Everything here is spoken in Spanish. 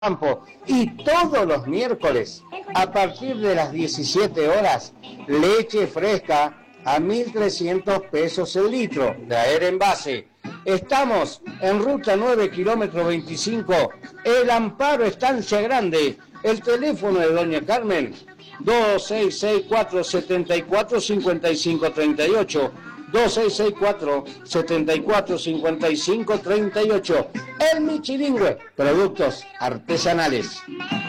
campo. Y todos los miércoles, a partir de las 17 horas, leche fresca a 1.300 pesos el litro, traer envase. Estamos en ruta 9, kilómetro 25, El Amparo, Estancia Grande. El teléfono de doña Carmen, 2664-745538, 2664-745538. El Michilingüe, productos artesanales.